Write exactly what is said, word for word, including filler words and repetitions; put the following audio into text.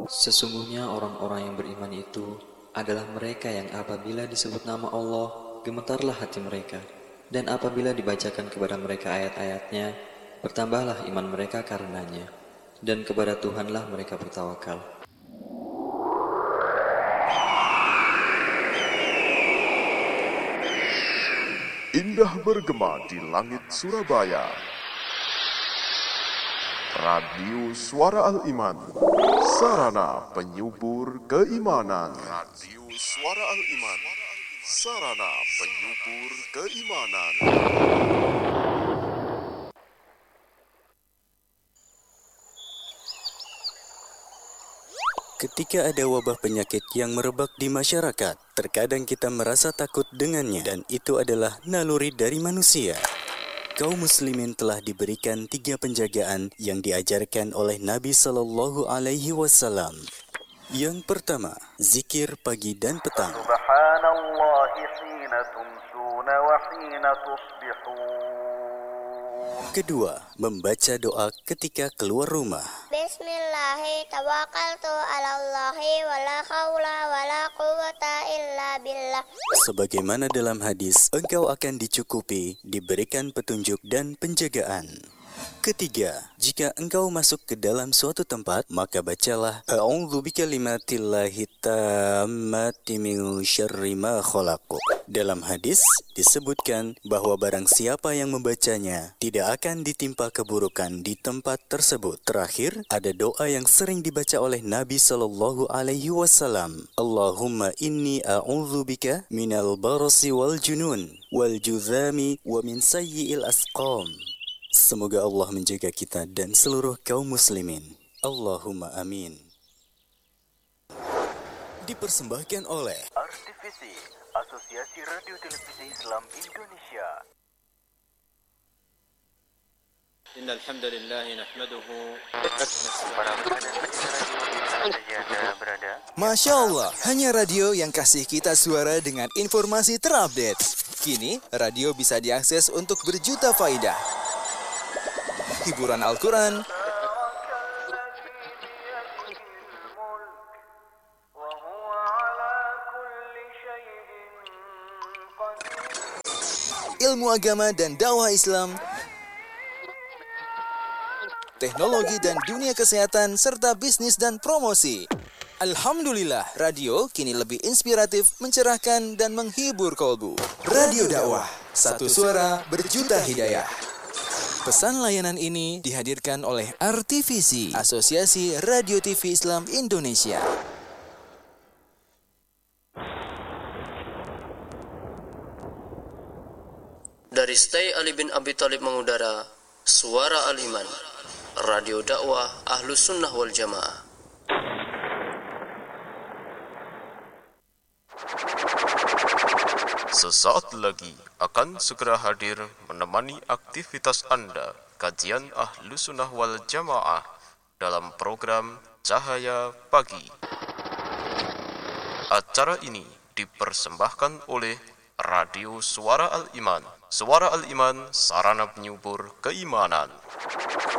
Sesungguhnya orang-orang yang beriman itu adalah mereka yang apabila disebut nama Allah, gemetarlah hati mereka. Dan apabila dibacakan kepada mereka ayat-ayatnya, bertambahlah iman mereka karenanya. Dan kepada Tuhanlah mereka bertawakal. Indah bergema di langit Surabaya. Radio Suara Al-Iman, sarana penyubur keimanan. Radio Suara Al-Iman, sarana penyubur keimanan. Ketika ada wabah penyakit yang merebak di masyarakat, terkadang kita merasa takut dengannya, dan itu adalah naluri dari manusia. Kaum muslimin telah diberikan tiga penjagaan yang diajarkan oleh Nabi Sallallahu Alaihi Wasallam. Yang pertama, zikir pagi dan petang. Subhanallahi hina tumsuna wa hina tusbihun. Kedua, membaca doa ketika keluar rumah. Bismillahi tawakkaltu ala Allahi wa la hawla wa la quwwata illa billah. Sebagaimana dalam hadis, engkau akan dicukupi, diberikan petunjuk dan penjagaan. Ketiga, jika engkau masuk ke dalam suatu tempat, maka bacalah A'udzu bikalimatillahi tammati min syarri ma khalaq. Dalam hadis disebutkan bahwa barang siapa yang membacanya tidak akan ditimpa keburukan di tempat tersebut. Terakhir, ada doa yang sering dibaca oleh Nabi Sallallahu Alaihi Wasallam. Allahumma inni a'udzu bika minal barasi wal junun wal juzami wa min sayyi'il asqam. Semoga Allah menjaga kita dan seluruh kaum muslimin. Allahumma amin. Dipersembahkan oleh Artivisi, Asosiasi Radio Televisi Islam Indonesia. Innal hamdalillah nahmaduhu. Para pendengar radio di mana saja Anda berada. Masya Allah, hanya radio yang kasih kita suara dengan informasi terupdate. Kini, radio bisa diakses untuk berjuta faidah. Hiburan Al-Quran, ilmu agama dan dakwah Islam, teknologi dan dunia kesehatan, serta bisnis dan promosi. Alhamdulillah, radio kini lebih inspiratif, mencerahkan, dan menghibur kolbu. Radio dakwah, satu suara berjuta hidayah. Pesan layanan ini dihadirkan oleh Artivisi, Asosiasi Radio T V Islam Indonesia. Dari Stay Ali bin Abi Thalib mengudara, Suara Al-Iman, Radio Dakwah Ahlus Sunnah wal Jamaah. Sesaat lagi akan segera hadir menemani aktivitas Anda kajian Ahlus Sunnah wal Jamaah dalam program Cahaya Pagi. Acara ini dipersembahkan oleh Radio Suara Al-Iman. Suara Al-Iman, sarana penyubur keimanan.